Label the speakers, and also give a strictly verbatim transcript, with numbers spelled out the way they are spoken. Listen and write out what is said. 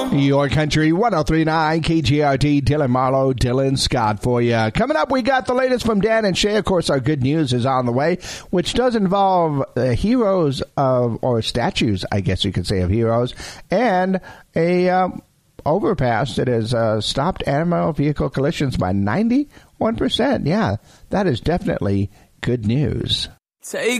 Speaker 1: Your Country one oh three point nine K G R T, Dylan Marlowe, Dylan Scott for you. Coming up, we got the latest from Dan and Shay. Of course, our good news is on the way, which does involve uh, heroes of, or statues, I guess you could say, of heroes, and a um, overpass that has uh, stopped animal vehicle collisions by ninety-one percent. Yeah, that is definitely good news.
Speaker 2: Take